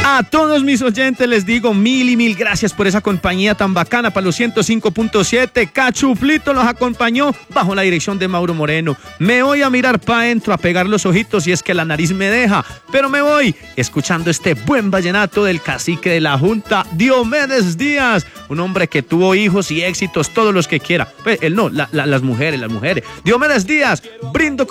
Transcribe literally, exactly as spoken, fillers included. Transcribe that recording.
A todos mis oyentes les digo mil y mil gracias por esa compañía tan bacana para los ciento cinco punto siete. Cachuflito los acompañó bajo la dirección de Mauro Moreno. Me voy a mirar para adentro, a pegar los ojitos si es que la nariz me deja, pero me voy escuchando este buen vallenato del cacique de la Junta, Diomedes Díaz, un hombre que tuvo hijos y éxitos, todos los que quiera. Pues, él no, la, la, las mujeres, las mujeres. Diomedes Díaz, brindo con